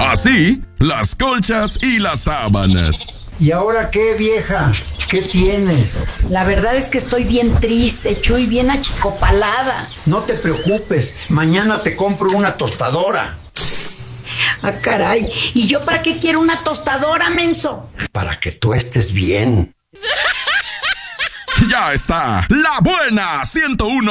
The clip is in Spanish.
Así, las colchas y las sábanas. ¿Y ahora qué, vieja? ¿Qué tienes? La verdad es que estoy bien triste, Chuy, bien achicopalada. No te preocupes, mañana te compro una tostadora. Ah, caray, ¿y yo para qué quiero una tostadora, menso? Para que tú estés bien. Ya está, La Buena 101.